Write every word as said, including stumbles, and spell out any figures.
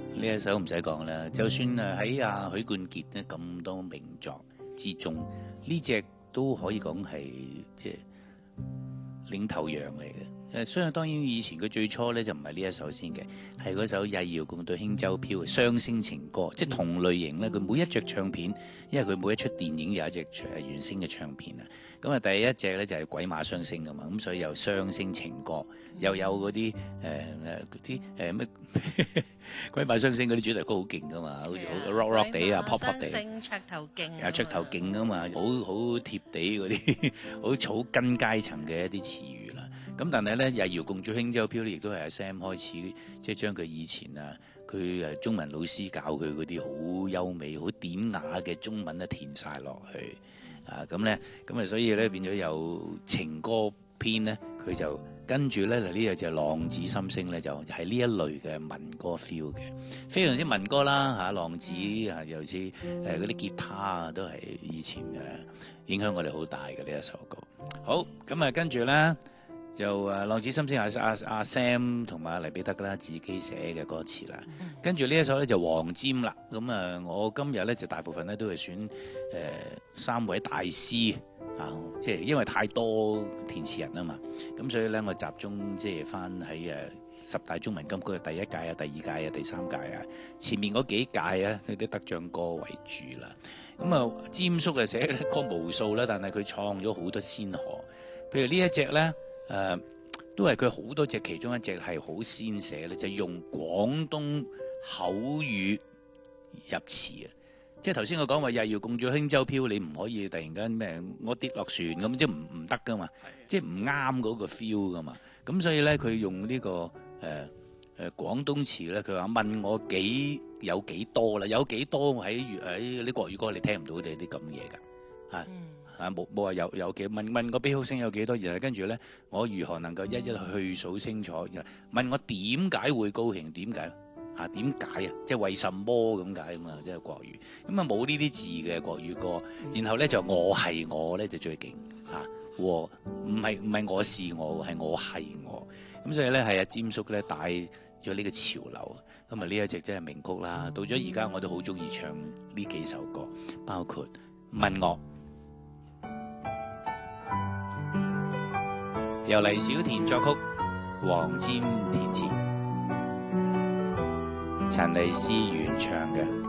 呢一首唔使講啦，就算誒喺阿許冠傑咧咁多名作之中，呢隻都可以講係即係領頭羊嚟嘅。誒，雖然當然以前佢最初咧就唔係呢一首先嘅，係嗰首《日遙共對輕舟飄》嘅雙星情歌，即係同類型咧。佢每一隻唱片，因為佢每一出電影有一隻誒原聲嘅唱片啊。咁啊，第一隻咧就係鬼馬雙星噶嘛，咁所以有雙星情歌，又有嗰啲誒誒嗰啲誒咩鬼馬雙星嗰啲主題曲好勁噶嘛，好似好 rock rock 地啊 pop pop 地， 雙星噱頭勁啊噱頭勁噶嘛，好好貼地嗰啲好草根階層嘅一啲詞語啦。咁但係咧，日遙共對輕舟飄咧，亦都係阿 Sam 開始即係將佢以前啊，佢誒中文老師教佢嗰啲好優美、好典雅嘅中文咧填晒落去啊！咁咧，咁啊，所以咧變咗有情歌篇咧，佢就跟住咧嚟呢個就浪子心聲咧，就係呢一類嘅民歌 feel 嘅，非常之民歌啦嚇。浪子啊，尤其誒嗰啲吉他啊，都係以前嘅影響我哋好大嘅呢一首歌。好，咁啊，跟住咧。就誒浪子心聲係阿阿 Sam 同埋阿黎彼得啦自己寫嘅歌詞啦，跟住呢一首咧就黃霑啦。咁啊，我今日咧就大部分咧都係選誒、呃、三位大師啊，即係因為太多填詞人啊嘛，咁所以咧我集中即係翻喺誒十大中文金曲嘅第一屆啊、第二屆啊、第三屆啊，前面嗰幾屆啊啲得獎歌為主啦。咁啊，霑叔啊寫嘅歌無數啦，但係佢創咗好多先河，譬如呢一隻咧。誒、呃、都係佢好多隻，其中一隻係好先寫咧，就係、用廣東口語入詞啊！即係頭先我講話日遙共對輕舟飄，你唔可以突然間咩我跌落船咁，即係唔唔得噶嘛，即係唔啱嗰個 feel 噶嘛。咁所以咧，佢用呢、呢個誒誒、呃呃、廣東詞咧，佢話問我幾有幾多啦？有幾多喺粵喺啲國語歌你聽唔到你啲咁嘢㗎啊？嗯啊冇冇話有有幾問問個悲哭聲有幾多？然後跟住咧，我如何能夠一一去數清楚？問我點解會高興？點解啊？點解啊？即係為什麼咁解啊嘛？即係國語咁啊，冇呢啲字嘅國語歌。然後咧就我係我咧就最勁嚇，和唔係唔係我是我係我係我。咁所以咧係阿霑叔咧帶咗呢個潮流。咁啊呢一隻真係名曲啦。到咗而家我都好中意唱呢幾首歌，包括問我。由黎小田作曲，黃霑填詞，陳麗斯原唱嘅。